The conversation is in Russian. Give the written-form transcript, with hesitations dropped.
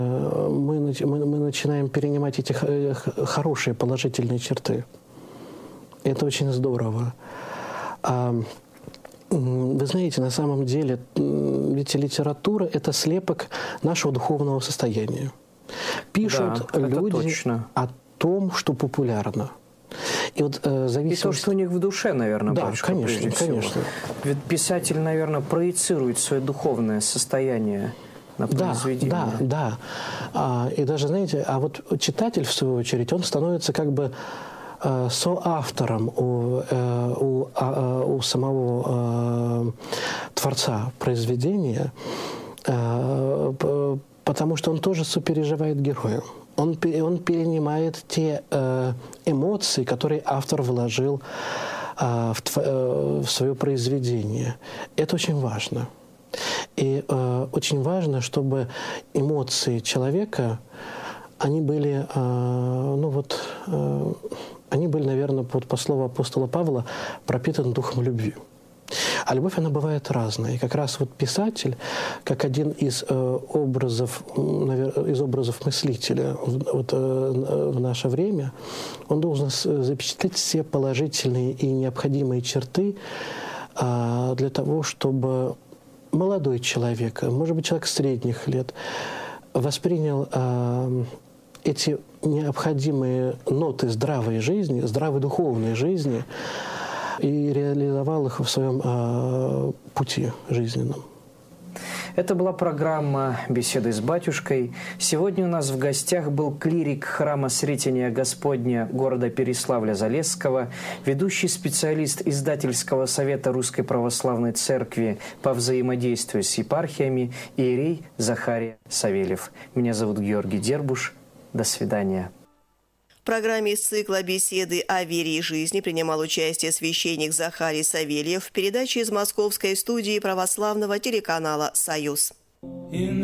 Мы начинаем перенимать эти хорошие положительные черты. Это очень здорово. Вы знаете, на самом деле, ведь литература – это слепок нашего духовного состояния. Пишут люди о том, что популярно. И вот и то, что у них в душе, наверное, да, батюшка, конечно, прежде всего. конечно. Ведь писатель, наверное, проецирует свое духовное состояние на произведение. Да. И даже, знаете, а вот читатель, в свою очередь, он становится как бы соавтором у самого творца произведения, потому что он тоже сопереживает герою. Он перенимает те эмоции, которые автор вложил в свое произведение. Это очень важно. И очень важно, чтобы эмоции человека, они были, наверное, по слову апостола Павла, пропитаны духом любви. А любовь, она бывает разная. И как раз вот писатель, как один из образов мыслителя в наше время, он должен запечатлеть все положительные и необходимые черты для того, чтобы молодой человек, может быть, человек средних лет, воспринял эти необходимые ноты здравой жизни, здравой духовной жизни и реализовал их в своем пути жизненном. Это была программа «Беседы с батюшкой». Сегодня у нас в гостях был клирик храма Сретения Господня города Переславля-Залесского, ведущий специалист издательского совета Русской Православной Церкви по взаимодействию с епархиями иерей Захарий Савельев. Меня зовут Георгий Дербуш. До свидания. В программе из цикла «Беседы о вере и жизни» принимал участие священник Захарий Савельев в передаче из московской студии православного телеканала «Союз».